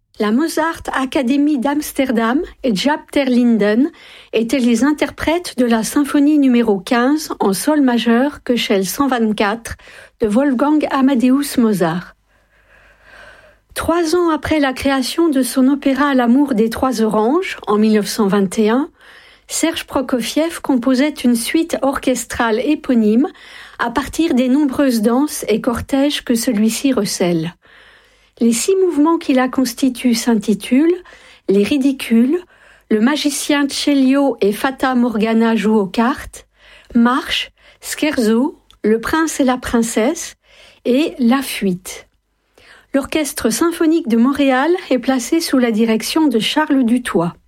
La Mozart Academy d'Amsterdam et Jaap ter Linden étaient les interprètes de la symphonie numéro 15 en sol majeur Köchel 124 de Wolfgang Amadeus Mozart. 3 ans après la création de son opéra L'amour des trois oranges, en 1921, Serge Prokofiev composait une suite orchestrale éponyme à partir des nombreuses danses et cortèges que celui-ci recèle. Les 6 mouvements qui la constituent s'intitulent « Les ridicules »,« Le magicien Celio et Fata Morgana jouent aux cartes »,« Marche »,« Scherzo »,« Le prince et la princesse » et « La fuite ». L'Orchestre symphonique de Montréal est placé sous la direction de Charles Dutoit.